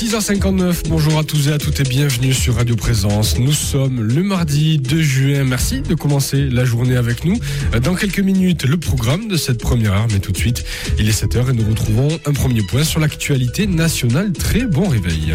6h59, bonjour à tous et à toutes et bienvenue sur Radio Présence. Nous sommes le mardi 2 juin. Merci de commencer la journée avec nous. Dans quelques minutes, le programme de cette première heure, mais tout de suite, il est 7h et nous retrouvons un premier point sur l'actualité nationale. Très bon réveil.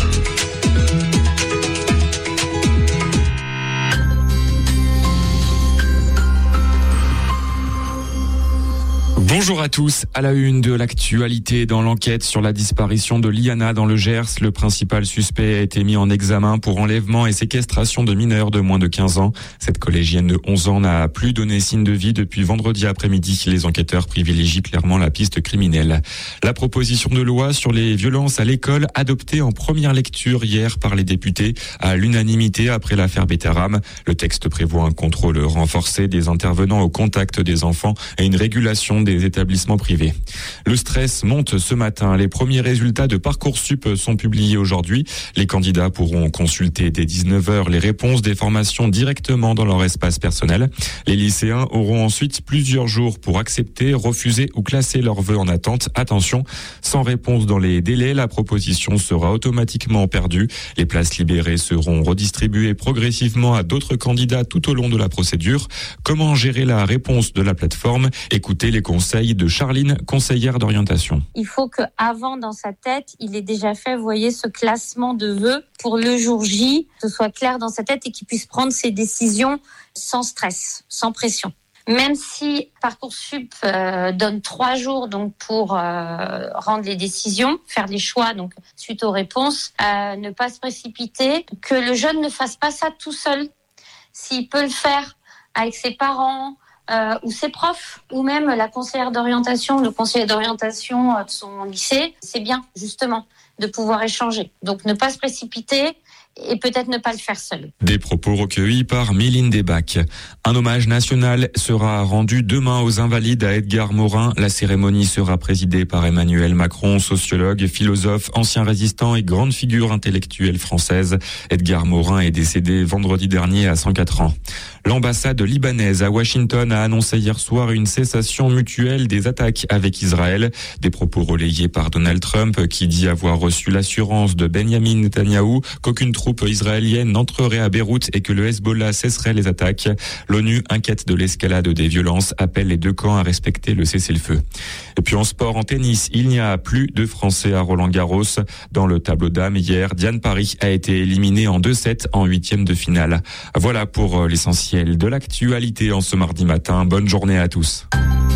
Bonjour à tous. À la une de l'actualité, dans l'enquête sur la disparition de Liana dans le Gers, le principal suspect a été mis en examen pour enlèvement et séquestration de mineurs de moins de 15 ans. Cette collégienne de 11 ans n'a plus donné signe de vie depuis vendredi après-midi. Les enquêteurs privilégient clairement la piste criminelle. La proposition de loi sur les violences à l'école, adoptée en première lecture hier par les députés à l'unanimité après l'affaire Betaram. Le texte prévoit un contrôle renforcé des intervenants au contact des enfants et une régulation des établissements privés. Le stress monte ce matin. Les premiers résultats de Parcoursup sont publiés aujourd'hui. Les candidats pourront consulter dès 19h les réponses des formations directement dans leur espace personnel. Les lycéens auront ensuite plusieurs jours pour accepter, refuser ou classer leurs vœux en attente. Attention, sans réponse dans les délais, la proposition sera automatiquement perdue. Les places libérées seront redistribuées progressivement à d'autres candidats tout au long de la procédure. Comment gérer la réponse de la plateforme? Écoutez les conseils de Charline, conseillère d'orientation. Il faut qu'avant, dans sa tête, il ait déjà fait, vous voyez, ce classement de vœux pour le jour J, que ce soit clair dans sa tête et qu'il puisse prendre ses décisions sans stress, sans pression. Même si Parcoursup donne 3 jours donc pour rendre les décisions, faire les choix donc suite aux réponses, ne pas se précipiter, que le jeune ne fasse pas ça tout seul. S'il peut le faire avec ses parents, ou ses profs, ou même la conseillère d'orientation, le conseiller d'orientation de son lycée, c'est bien, justement, de pouvoir échanger. Donc, ne pas se précipiter et peut-être ne pas le faire seul. Des propos recueillis par Méline Desbacs. Un hommage national sera rendu demain aux Invalides à Edgar Morin. La cérémonie sera présidée par Emmanuel Macron, sociologue, philosophe, ancien résistant et grande figure intellectuelle française. Edgar Morin est décédé vendredi dernier à 104 ans. L'ambassade libanaise à Washington a annoncé hier soir une cessation mutuelle des attaques avec Israël. Des propos relayés par Donald Trump qui dit avoir reçu l'assurance de Benjamin Netanyahou qu'aucune troupe israélienne n'entrerait à Beyrouth et que le Hezbollah cesserait les attaques. L'ONU, inquiète de l'escalade des violences, appelle les deux camps à respecter le cessez-le-feu. Et puis en sport, en tennis, il n'y a plus de Français à Roland-Garros. Dans le tableau dames hier, Diane Paris a été éliminée en 2-7 en 8e de finale. Voilà pour l'essentiel de l'actualité en ce mardi matin. Bonne journée à tous.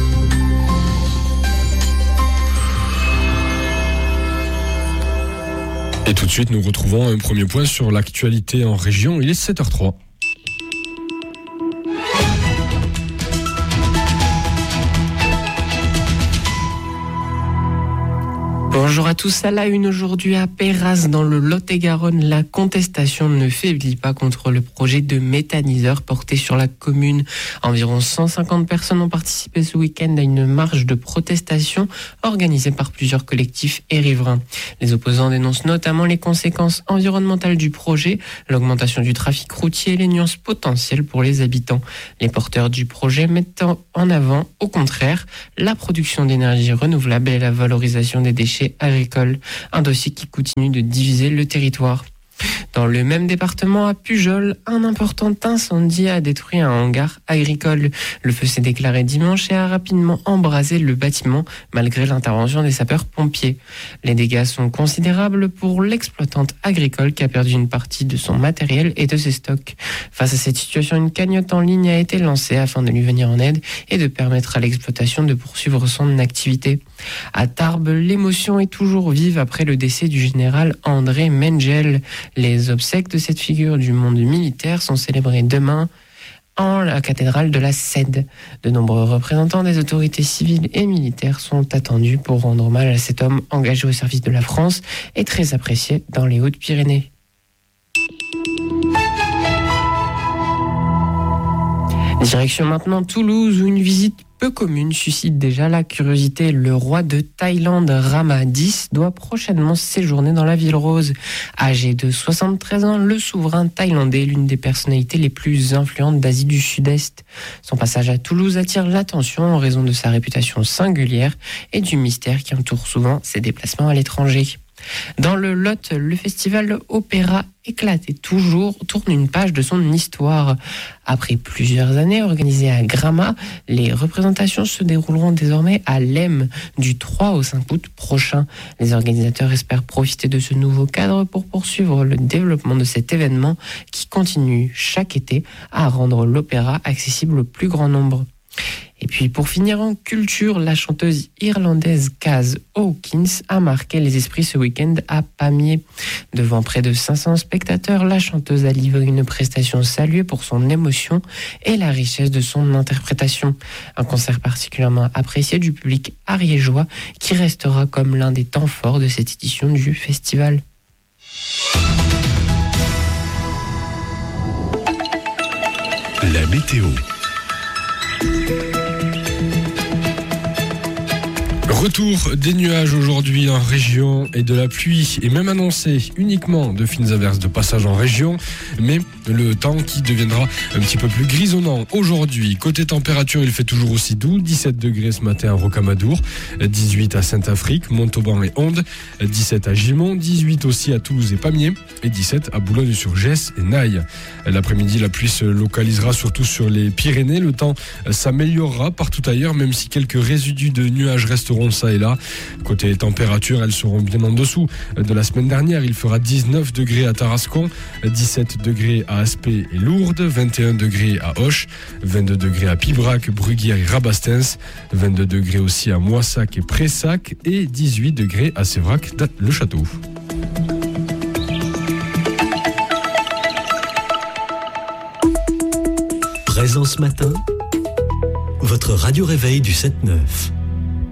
Et tout de suite, nous retrouvons un premier point sur l'actualité en région. Il est 7h03. Bonjour à tous, à la une aujourd'hui à Péras dans le Lot-et-Garonne. La contestation ne faiblit pas contre le projet de méthaniseur porté sur la commune. Environ 150 personnes ont participé ce week-end à une marche de protestation organisée par plusieurs collectifs et riverains. Les opposants dénoncent notamment les conséquences environnementales du projet, l'augmentation du trafic routier et les nuisances potentielles pour les habitants. Les porteurs du projet mettent en avant, au contraire, la production d'énergie renouvelable et la valorisation des déchets agricoles, un dossier qui continue de diviser le territoire. Dans le même département, à Pujol, un important incendie a détruit un hangar agricole. Le feu s'est déclaré dimanche et a rapidement embrasé le bâtiment malgré l'intervention des sapeurs-pompiers. Les dégâts sont considérables pour l'exploitante agricole qui a perdu une partie de son matériel et de ses stocks. Face à cette situation, une cagnotte en ligne a été lancée afin de lui venir en aide et de permettre à l'exploitation de poursuivre son activité. À Tarbes, l'émotion est toujours vive après le décès du général André Mengel. Les obsèques de cette figure du monde militaire sont célébrées demain en la cathédrale de la Cède. De nombreux représentants des autorités civiles et militaires sont attendus pour rendre hommage à cet homme engagé au service de la France et très apprécié dans les Hautes-Pyrénées. Direction maintenant Toulouse où une visite peu commune suscite déjà la curiosité. Le roi de Thaïlande, Rama X, doit prochainement séjourner dans la ville rose. Âgé de 73 ans, le souverain thaïlandais est l'une des personnalités les plus influentes d'Asie du Sud-Est. Son passage à Toulouse attire l'attention en raison de sa réputation singulière et du mystère qui entoure souvent ses déplacements à l'étranger. Dans le Lot, le festival Opéra éclate et toujours tourne une page de son histoire. Après plusieurs années organisées à Gramma, les représentations se dérouleront désormais à Lem du 3 au 5 août prochain. Les organisateurs espèrent profiter de ce nouveau cadre pour poursuivre le développement de cet événement qui continue chaque été à rendre l'opéra accessible au plus grand nombre. Et puis pour finir en culture, la chanteuse irlandaise Kaz Hawkins a marqué les esprits ce week-end à Pamiers. Devant près de 500 spectateurs, la chanteuse a livré une prestation saluée pour son émotion et la richesse de son interprétation. Un concert particulièrement apprécié du public ariégeois qui restera comme l'un des temps forts de cette édition du festival. La météo. Retour des nuages aujourd'hui en région et de la pluie est même annoncé uniquement de fines averses de passage en région, mais le temps qui deviendra un petit peu plus grisonnant aujourd'hui. Côté température, il fait toujours aussi doux, 17 degrés ce matin à Rocamadour, 18 à Saint-Afrique, Montauban et Onde, 17 à Gimont, 18 aussi à Toulouse et Pamiers et 17 à Boulogne-sur-Gesse et Naï. L'après-midi, la pluie se localisera surtout sur les Pyrénées. Le temps s'améliorera partout ailleurs, même si quelques résidus de nuages resteront ça et là. Côté température, elles seront bien en dessous de la semaine dernière. Il fera 19 degrés à Tarascon, 17 degrés à Aspet et Lourdes, 21 degrés à Auch, 22 degrés à Pibrac, Bruguière et Rabastens, 22 degrés aussi à Moissac et Pressac et 18 degrés à Sévrac-le-Château. Présent ce matin, votre radio réveil du 7-9.